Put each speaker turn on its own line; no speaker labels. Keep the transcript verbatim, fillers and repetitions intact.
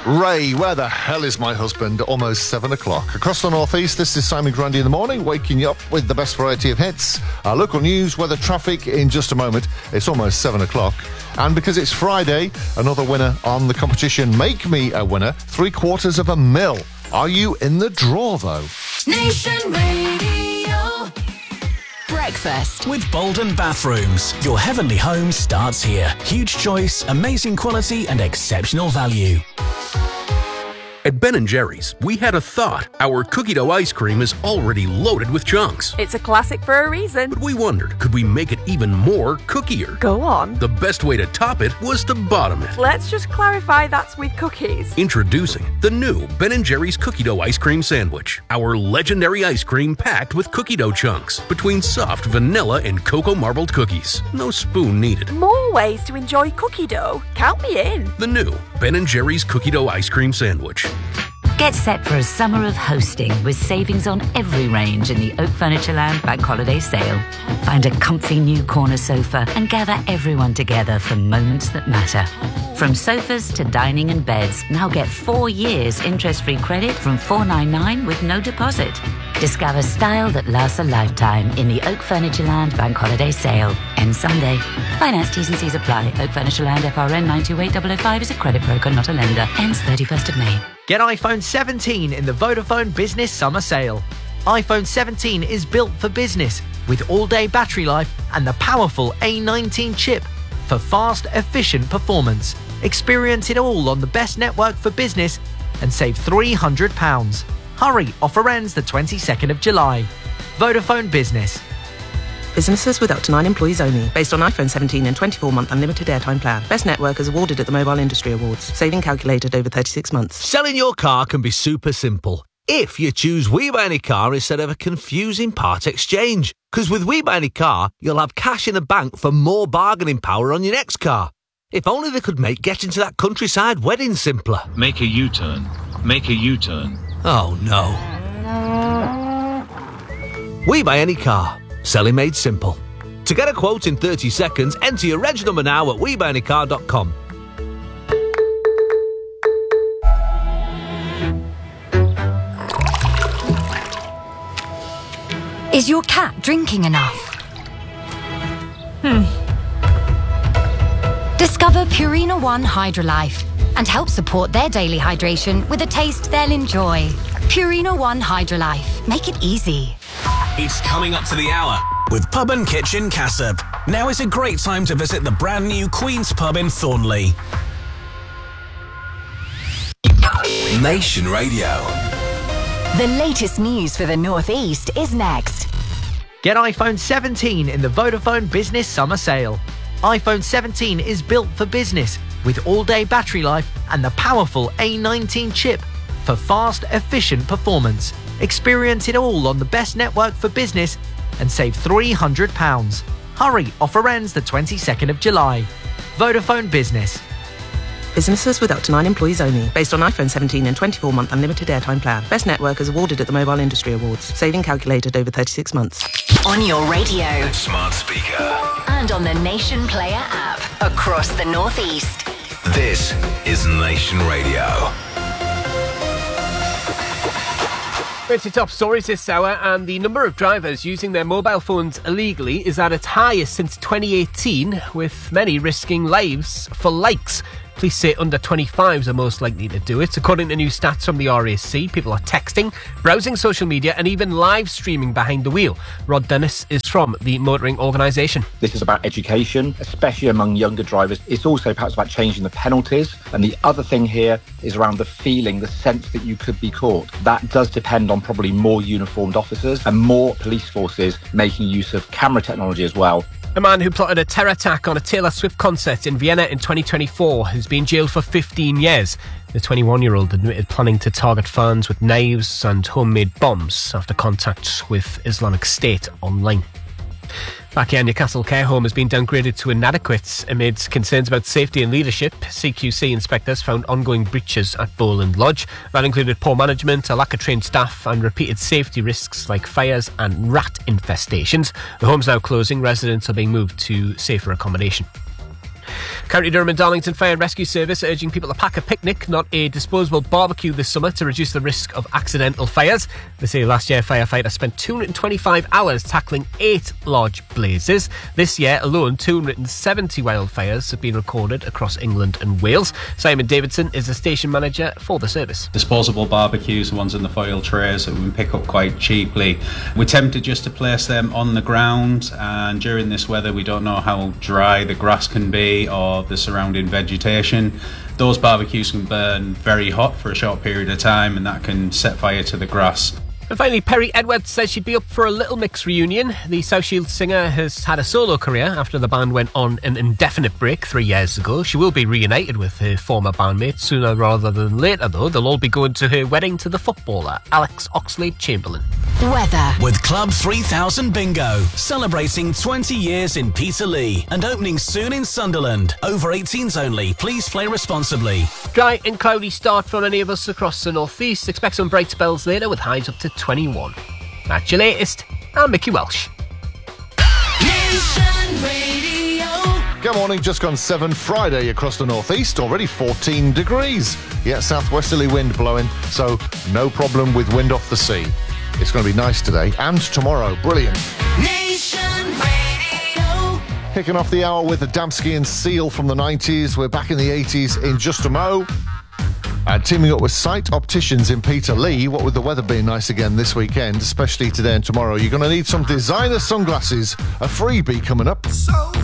Ray, where the hell is my husband? Almost seven o'clock. Across the northeast, this is Simon Grundy in the morning, waking you up with the best variety of hits. Our local news, weather, traffic in just a moment. It's almost seven o'clock. And because it's Friday, another winner on the competition. Make me a winner. Three quarters of a mil. Are you in the draw, though?
Nation Radio.
Breakfast with Bolden Bathrooms. Your heavenly home starts here. Huge choice, amazing quality and exceptional value.
At Ben and Jerry's, we had a thought. Our cookie dough ice cream is already loaded with chunks.
It's a classic for a reason.
But we wondered, could we make it even more cookier?
Go on.
The best way to top it was to bottom it.
Let's just clarify that's with cookies.
Introducing the new Ben and Jerry's cookie dough ice cream sandwich. Our legendary ice cream packed with cookie dough chunks between soft vanilla and cocoa marbled cookies. No spoon needed.
More ways to enjoy cookie dough. Count me in.
The new Ben and Jerry's cookie dough ice cream sandwich.
Get set for a summer of hosting with savings on every range in the Oak Furnitureland Bank Holiday Sale. Find a comfy new corner sofa and gather everyone together for moments that matter. From sofas to dining and beds, now get four years interest-free credit from four ninety-nine with no deposit. Discover style that lasts a lifetime in the Oak Furnitureland Bank Holiday Sale. Ends Sunday. Finance T's and C's apply. Oak Furnitureland F R N nine two eight zero zero five is a credit broker, not a lender. Ends thirty-first of May.
Get iPhone seventeen in the Vodafone Business Summer Sale. iPhone seventeen is built for business with all-day battery life and the powerful A nineteen chip for fast, efficient performance. Experience it all on the best network for business and save three hundred pounds. Hurry, offer ends the twenty-second of July. Vodafone Business.
Businesses with up to nine employees only. Based on iPhone seventeen and twenty-four month unlimited airtime plan. Best network is awarded at the Mobile Industry Awards. Saving calculated over thirty-six months.
Selling your car can be super simple if you choose We Buy Any Car instead of a confusing part exchange. Because with We Buy Any Car, you'll have cash in the bank for more bargaining power on your next car. If only they could make getting to that countryside wedding simpler.
Make a U-turn. Make a U-turn.
Oh no. We Buy Any Car. Selling made simple. To get a quote in thirty seconds, enter your reg number now at we buy any car dot com.
Is your cat drinking enough? Hmm. Discover Purina One Hydrolife and help support their daily hydration with a taste they'll enjoy. Purina One Hydrolife. Make it easy.
It's coming up to the hour with Pub and Kitchen Cassop. Now is a great time to visit the brand new Queen's Pub in Thornley.
Nation Radio.
The latest news for the North East is next.
Get iPhone seventeen in the Vodafone Business Summer Sale. iPhone seventeen is built for business with all-day battery life and the powerful A nineteen chip for fast, efficient performance. Experience it all on the best network for business and save three hundred pounds. Hurry, offer ends the twenty-second of July. Vodafone Business.
Businesses with up to nine employees only. Based on iPhone seventeen and twenty-four month unlimited airtime plan. Best network is awarded at the Mobile Industry Awards. Saving calculated over thirty-six months.
On your radio.
Smart speaker.
And on the Nation Player app. Across the North East.
This is Nation Radio.
It's your top stories this hour, and the number of drivers using their mobile phones illegally is at its highest since twenty eighteen, with many risking lives for likes. Police say under twenty-fives are most likely to do it. According to new stats from the R A C, people are texting, browsing social media and even live streaming behind the wheel. Rod Dennis is from the motoring organisation.
This is about education, especially among younger drivers. It's also perhaps about changing the penalties. And the other thing here is around the feeling, the sense that you could be caught. That does depend on probably more uniformed officers and more police forces making use of camera technology as well.
A man who plotted a terror attack on a Taylor Swift concert in Vienna in twenty twenty-four has been jailed for fifteen years. The twenty-one-year-old admitted planning to target fans with knives and homemade bombs after contact with Islamic State online. Back here, Newcastle care home has been downgraded to inadequate amid concerns about safety and leadership. C Q C inspectors found ongoing breaches at Bowland Lodge. That included poor management, a lack of trained staff and repeated safety risks like fires and rat infestations. The home's now closing. Residents are being moved to safer accommodation. County Durham and Darlington Fire and Rescue Service urging people to pack a picnic, not a disposable barbecue this summer to reduce the risk of accidental fires. They say last year firefighters spent two hundred twenty-five hours tackling eight large blazes. This year alone, two hundred seventy wildfires have been recorded across England and Wales. Simon Davidson is the station manager for the service.
Disposable barbecues, the ones in the foil trays that we can pick up quite cheaply. We're tempted just to place them on the ground, and during this weather we don't know how dry the grass can be or the surrounding vegetation. Those barbecues can burn very hot for a short period of time, and that can set fire to the grass.
And finally, Perry Edwards says she'd be up for a Little Mix reunion. The South Shields singer has had a solo career after the band went on an indefinite break three years ago. She will be reunited with her former bandmates sooner rather than later, though. They'll all be going to her wedding to the footballer, Alex Oxlade-Chamberlain.
Weather. With Club three thousand Bingo, celebrating twenty years in Peterlee and opening soon in Sunderland. Over eighteens only. Please play responsibly.
Dry and cloudy start for many of us across the northeast. Expect some bright spells later with highs up to twenty-one. That's your latest. I'm Mickey Welsh.
Nation Radio.
Good morning, just gone seven Friday across the northeast, already fourteen degrees. Yeah, southwesterly wind blowing, so no problem with wind off the sea. It's going to be nice today and tomorrow. Brilliant.
Nation Radio.
Kicking off the hour with the Damski and Seal from the nineties. We're back in the eighties in just a mo. And teaming up with Sight Opticians in Peterlee. What with the weather being nice again this weekend, especially today and tomorrow, you're going to need some designer sunglasses. A freebie coming up.
So